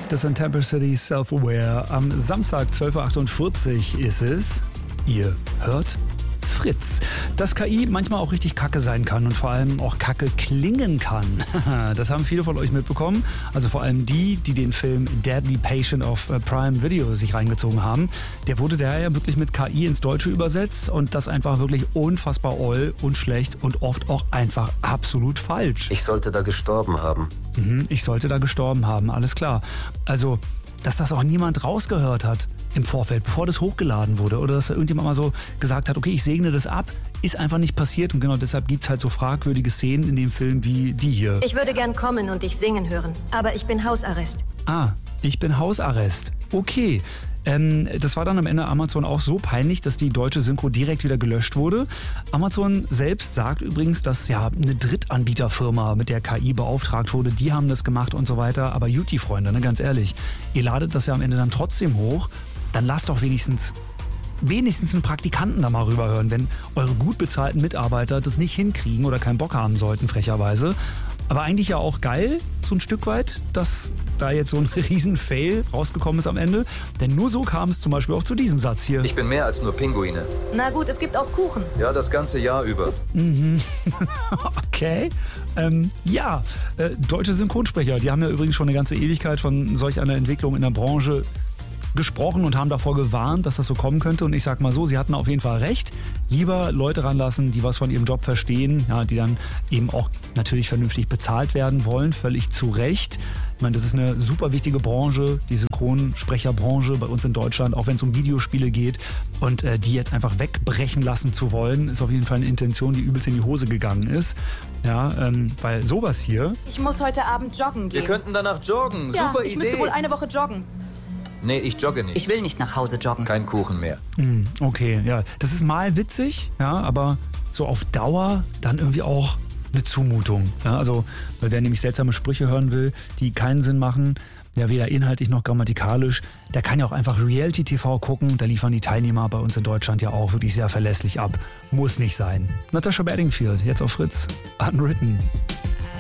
Das sind Temple City Self-Aware. Am Samstag 12.48 Uhr ist es. Ihr hört Fritz. Dass KI manchmal auch richtig kacke sein kann und vor allem auch kacke klingen kann. Das haben viele von euch mitbekommen. Also vor allem die den Film Deadly Patient auf Prime Video sich reingezogen haben. Der wurde daher wirklich mit KI ins Deutsche übersetzt und das einfach wirklich unfassbar oll und schlecht und oft auch einfach absolut falsch. Ich sollte da gestorben haben. Ich sollte da gestorben haben, alles klar. Also, dass das auch niemand rausgehört hat im Vorfeld, bevor das hochgeladen wurde oder dass da irgendjemand mal so gesagt hat, okay, ich segne das ab, ist einfach nicht passiert und genau deshalb gibt es halt so fragwürdige Szenen in dem Film wie die hier. Ich würde gern kommen und dich singen hören, aber ich bin Hausarrest. Ah, ich bin Hausarrest. Okay. Das war dann am Ende Amazon auch so peinlich, dass die deutsche Synchro direkt wieder gelöscht wurde. Amazon selbst sagt übrigens, dass ja eine Drittanbieterfirma mit der KI beauftragt wurde, die haben das gemacht und so weiter. Aber Juti-Freunde, ne, ganz ehrlich, ihr ladet das ja am Ende dann trotzdem hoch, dann lasst doch wenigstens einen Praktikanten da mal rüberhören, wenn eure gut bezahlten Mitarbeiter das nicht hinkriegen oder keinen Bock haben sollten, frecherweise. Aber eigentlich ja auch geil, so ein Stück weit, dass da jetzt so ein Riesen-Fail rausgekommen ist am Ende. Denn nur so kam es zum Beispiel auch zu diesem Satz hier. Ich bin mehr als nur Pinguine. Na gut, es gibt auch Kuchen. Ja, das ganze Jahr über. Okay. Deutsche Synchronsprecher, die haben ja übrigens schon eine ganze Ewigkeit von solch einer Entwicklung in der Branche gesprochen und haben davor gewarnt, dass das so kommen könnte. Und ich sag mal so, sie hatten auf jeden Fall recht. Lieber Leute ranlassen, die was von ihrem Job verstehen, ja, die dann eben auch natürlich vernünftig bezahlt werden wollen, völlig zu Recht. Ich meine, das ist eine super wichtige Branche, die Synchronsprecherbranche bei uns in Deutschland, auch wenn es um Videospiele geht. Und die jetzt einfach wegbrechen lassen zu wollen, ist auf jeden Fall eine Intention, die übelst in die Hose gegangen ist. Ja, weil sowas hier... Ich muss heute Abend joggen gehen. Wir könnten danach joggen. Ja, Super ich Idee. müsste wohl eine Woche joggen. Nee, ich jogge nicht. Ich will nicht nach Hause joggen. Kein Kuchen mehr. Okay, ja. Das ist mal witzig, ja, aber so auf Dauer dann irgendwie auch eine Zumutung. Ja, also, weil wer nämlich seltsame Sprüche hören will, die keinen Sinn machen, ja, weder inhaltlich noch grammatikalisch, der kann ja auch einfach Reality-TV gucken. Da liefern die Teilnehmer bei uns in Deutschland ja auch wirklich sehr verlässlich ab. Muss nicht sein. Natasha Bedingfield, jetzt auf Fritz. Unwritten.